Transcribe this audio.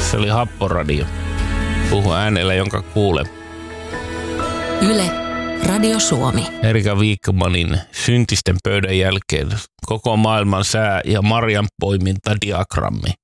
Se oli Happoradio. Puhu äänellä, jonka kuule. Yle, Radio Suomi. Erika Viikmanin Syntisten pöydän jälkeen koko maailman sää- ja marjanpoimintadiagrammi.